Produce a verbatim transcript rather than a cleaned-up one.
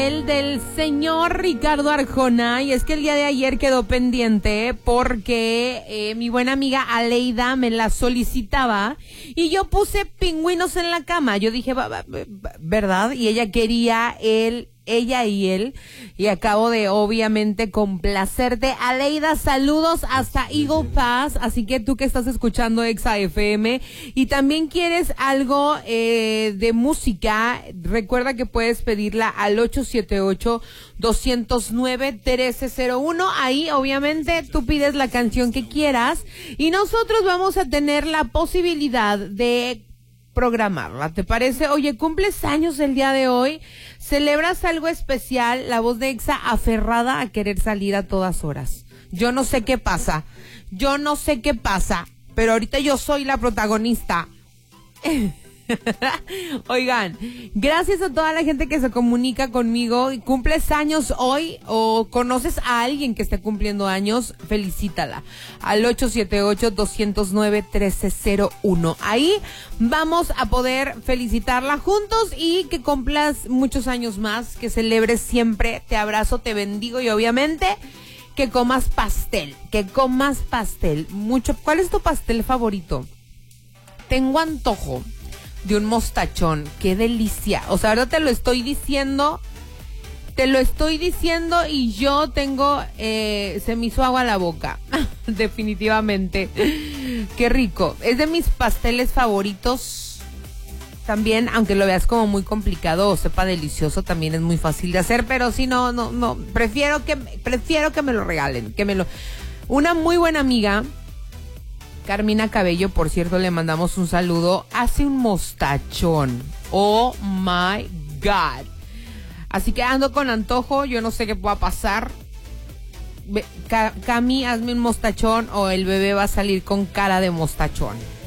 El del señor Ricardo Arjona, y es que el día de ayer quedó pendiente porque eh, mi buena amiga Aleida me la solicitaba y yo puse pingüinos en la cama. Yo dije, va, va, va, ¿verdad? Y ella quería el ella y él, y acabo de obviamente complacerte. Aleida, saludos hasta Eagle Pass, así que tú que estás escuchando Exa F M y también quieres algo eh, de música, recuerda que puedes pedirla al ocho siete ocho, dos cero nueve, uno tres cero uno. Ahí obviamente tú pides la canción que quieras y nosotros vamos a tener la posibilidad de programarla, ¿te parece? Oye, cumples años el día de hoy, celebras algo especial, la voz de Exa aferrada a querer salir a todas horas. Yo no sé qué pasa, yo no sé qué pasa, pero ahorita yo soy la protagonista. Oigan, gracias a toda la gente que se comunica conmigo. ¿Cumples años hoy o conoces a alguien que esté cumpliendo años? Felicítala al ocho siete ocho, dos cero nueve, uno tres cero uno. Ahí vamos a poder felicitarla juntos y que cumplas muchos años más, que celebres siempre. Te abrazo, te bendigo y obviamente que comas pastel, que comas pastel mucho. ¿Cuál es tu pastel favorito? Tengo antojo de un mostachón, qué delicia. O sea, ahora te lo estoy diciendo, te lo estoy diciendo y yo tengo, eh, se me hizo agua a la boca, definitivamente. Qué rico. Es de mis pasteles favoritos también, aunque lo veas como muy complicado o sepa delicioso, también es muy fácil de hacer, pero si no, no, no, prefiero que, prefiero que me lo regalen, que me lo... Una muy buena amiga, Carmina Cabello, por cierto, le mandamos un saludo, hace un mostachón. Oh my God. Así que ando con antojo, yo no sé qué pueda pasar. Cami, hazme un mostachón o el bebé va a salir con cara de mostachón.